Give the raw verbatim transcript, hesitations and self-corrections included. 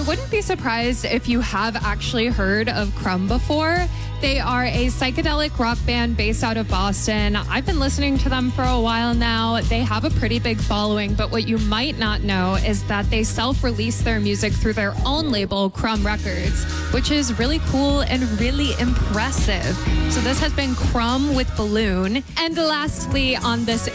wouldn't be surprised if you have actually heard of Crumb before. They are a psychedelic rock band based out of Boston. I've been listening to them for a while now. They have a pretty big following, but what you might not know is that they self-release their music through their own label, Crumb Records, which is really cool and really impressive. So this has been Crumb with Balloon. And lastly, on this